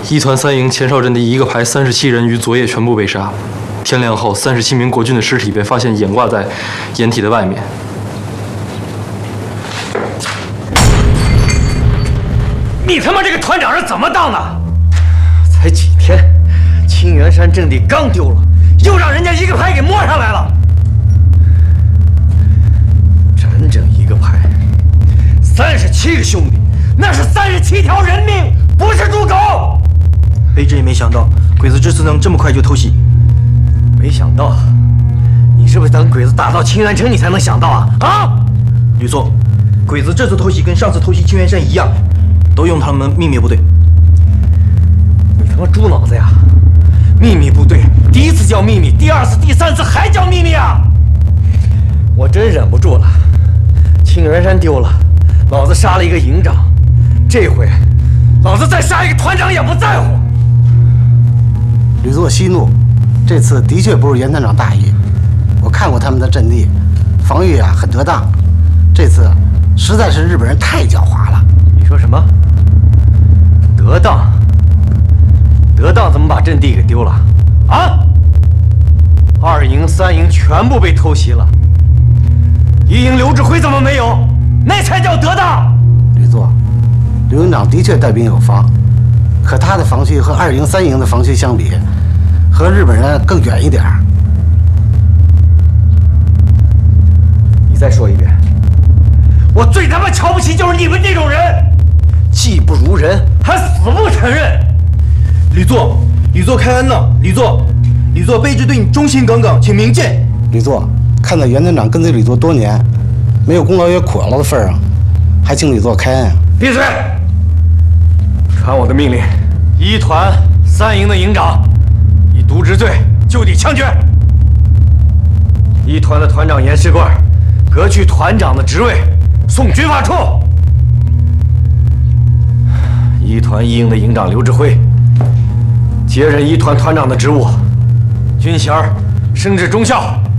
一团三营前哨阵地一个排37人于昨夜全部被杀。天亮后，37名国军的尸体被发现掩挂在掩体的外面。 你他妈这个团长是怎么当的？才几天，青源山阵地刚丢了，又让人家一个排给摸上来了。整整一个排，37个兄弟，那是37条人命，不是猪狗。 卑职也没想到，鬼子这次能这么快就偷袭。 没想到，你是不是等鬼子打到清源城你才能想到啊？啊！ 吕座，鬼子这次偷袭跟上次偷袭清源山一样，都用他们秘密部队。 你他妈猪脑子呀！秘密部队第一次叫秘密，第二次、第三次还叫秘密啊！我真忍不住了。清源山丢了，老子杀了一个营长，这回老子再杀一个团长也不在乎。 吕座息怒，这次的确不是袁团长大意。我看过他们的阵地，防御很得当。这次实在是日本人太狡猾了。 你说什么？得当？得当怎么把阵地给丢了？啊！2营、3营全部被偷袭了。1营刘志辉怎么没有？那才叫得当！ 吕座，刘营长的确带兵有方，可他的防区和2营、3营的防区相比，和日本人更远一点。 你再说一遍。我最他妈瞧不起就是你们这种人，技不如人，还死不承认。 吕座开恩了，吕座，卑职对你忠心耿耿，请明鉴。 吕座，看在袁团长跟随吕座多年，没有功劳也苦劳的份上，还请吕座开恩。 闭嘴！传我的命令，1团3营的营长以渎职罪就地枪决。1团的团长严世贵革去团长的职位，送军法处。1团1营的营长刘志辉接任1团团长的职务，军衔升至中校。